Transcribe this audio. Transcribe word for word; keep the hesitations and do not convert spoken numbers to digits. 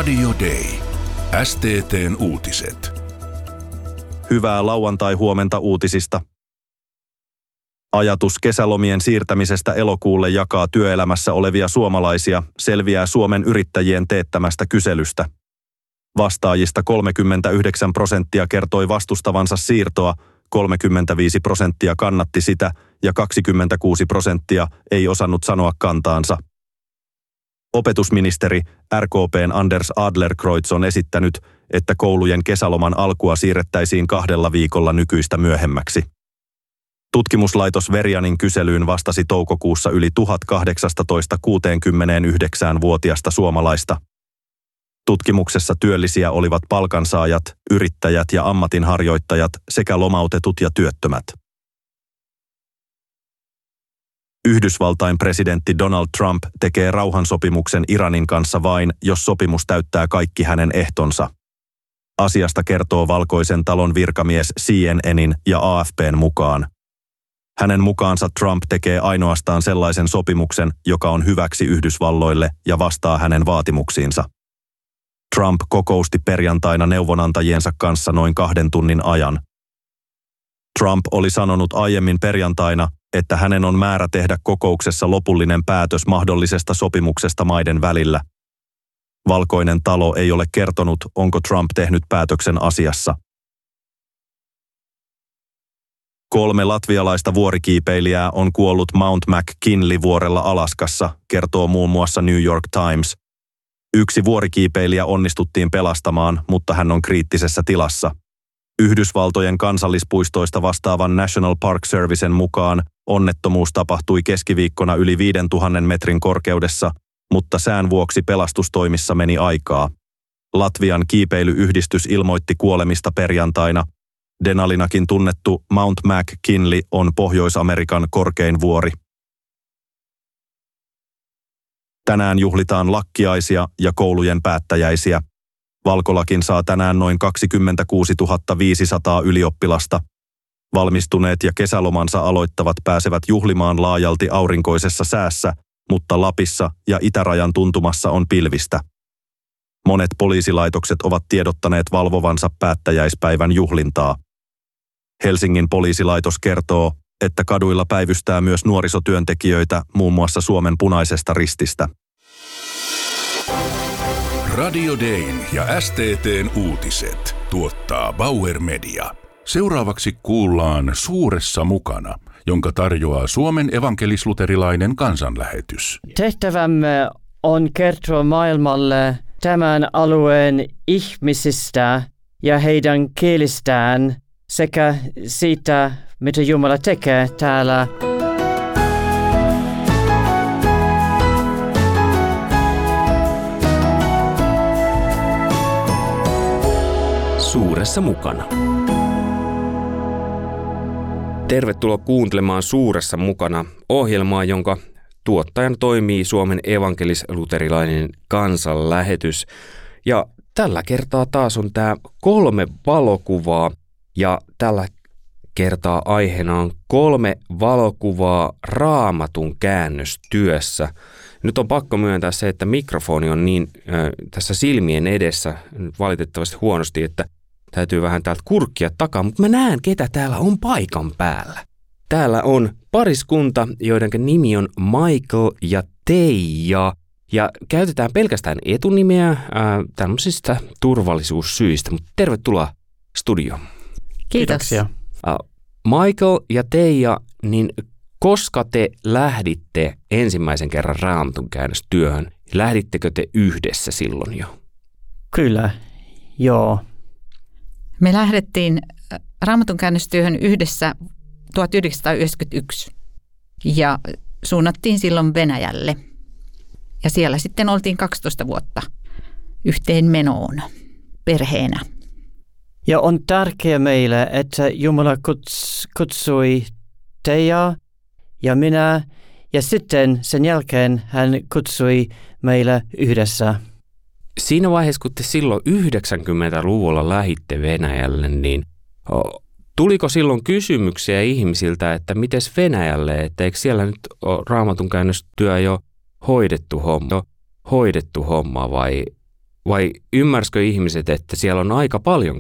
Radio Day. S T T:n uutiset. Hyvää lauantai-huomenta uutisista. Ajatus kesälomien siirtämisestä elokuulle jakaa työelämässä olevia suomalaisia, selviää Suomen yrittäjien teettämästä kyselystä. Vastaajista kolmekymmentäyhdeksän prosenttia kertoi vastustavansa siirtoa, kolmekymmentäviisi prosenttia kannatti sitä ja kaksikymmentäkuusi prosenttia ei osannut sanoa kantaansa. Opetusministeri R K P:n Anders Adlercreutz on esittänyt, että koulujen kesäloman alkua siirrettäisiin kahdella viikolla nykyistä myöhemmäksi. Tutkimuslaitos Verianin kyselyyn vastasi toukokuussa yli tuhatkahdeksantoista-kuusikymmentäyhdeksän-vuotiaista suomalaista. Tutkimuksessa työllisiä olivat palkansaajat, yrittäjät ja ammatinharjoittajat sekä lomautetut ja työttömät. Yhdysvaltain presidentti Donald Trump tekee rauhansopimuksen Iranin kanssa vain, jos sopimus täyttää kaikki hänen ehtonsa. Asiasta kertoo Valkoisen talon virkamies C N N:in ja A F P:n mukaan. Hänen mukaansa Trump tekee ainoastaan sellaisen sopimuksen, joka on hyväksi Yhdysvalloille ja vastaa hänen vaatimuksiinsa. Trump kokousti perjantaina neuvonantajiensa kanssa noin kahden tunnin ajan. Trump oli sanonut aiemmin perjantaina, että hänen on määrä tehdä kokouksessa lopullinen päätös mahdollisesta sopimuksesta maiden välillä. Valkoinen talo ei ole kertonut, onko Trump tehnyt päätöksen asiassa. Kolme latvialaista vuorikiipeilijää on kuollut Mount McKinley-vuorella Alaskassa, kertoo muun muassa New York Times. Yksi vuorikiipeilijä onnistuttiin pelastamaan, mutta hän on kriittisessä tilassa. Yhdysvaltojen kansallispuistoista vastaavan National Park Servicen mukaan onnettomuus tapahtui keskiviikkona yli viisituhatta metrin korkeudessa, mutta sään vuoksi pelastustoimissa meni aikaa. Latvian kiipeilyyhdistys ilmoitti kuolemista perjantaina. Denalinakin tunnettu Mount McKinley on Pohjois-Amerikan korkein vuori. Tänään juhlitaan lakkiaisia ja koulujen päättäjäisiä. Valkolakin saa tänään noin kaksikymmentäkuusituhatta viisisataa ylioppilasta. Valmistuneet ja kesälomansa aloittavat pääsevät juhlimaan laajalti aurinkoisessa säässä, mutta Lapissa ja itärajan tuntumassa on pilvistä. Monet poliisilaitokset ovat tiedottaneet valvovansa päättäjäispäivän juhlintaa. Helsingin poliisilaitos kertoo, että kaduilla päivystää myös nuorisotyöntekijöitä muun muassa Suomen Punaisesta Rististä. Radio Dayn ja S T T:n uutiset tuottaa Bauer Media. Seuraavaksi kuullaan Suuressa mukana, jonka tarjoaa Suomen evankelis-luterilainen kansanlähetys. Tehtävämme on kertoa maailmalle tämän alueen ihmisistä ja heidän kielistään sekä siitä, mitä Jumala tekee täällä. Suuressa mukana. Tervetuloa kuuntelemaan Suuressa mukana ohjelmaa, jonka tuottajana toimii Suomen evankelis-luterilainen kansanlähetys. Ja tällä kertaa taas on tämä kolme valokuvaa ja tällä kertaa aiheena on kolme valokuvaa Raamatun käännöstyössä. Nyt on pakko myöntää se, että mikrofoni on niin äh, tässä silmien edessä valitettavasti huonosti, että täytyy vähän täältä kurkkia takaa, mutta mä näen, ketä täällä on paikan päällä. Täällä on pariskunta, joiden nimi on Michael ja Teija. Ja käytetään pelkästään etunimeä ää, tämmöisistä turvallisuussyistä, mutta tervetuloa studioon. Kiitoksia. Ää, Michael ja Teija, niin koska te lähditte ensimmäisen kerran Raamatun käännöstyöhön, lähdittekö te yhdessä silloin jo? Kyllä, joo. Me lähdettiin Raamatun käännöstyöhön yhdessä tuhatyhdeksänsataayhdeksänkymmentäyksi ja suunnattiin silloin Venäjälle. Ja siellä sitten oltiin kaksitoista vuotta yhteen menoon perheenä. Ja on tärkeää meille, että Jumala kuts, kutsui Teija ja minä, ja sitten sen jälkeen hän kutsui meille yhdessä. Siinä vaiheessa, kun te silloin yhdeksänkymmentäluvulla lähditte Venäjälle, niin tuliko silloin kysymyksiä ihmisiltä, että mites Venäjälle, että eikö siellä nyt ole Raamatun käännöstyö jo hoidettu homma, hoidettu homma vai Vai ymmärsikö ihmiset, että siellä on aika paljon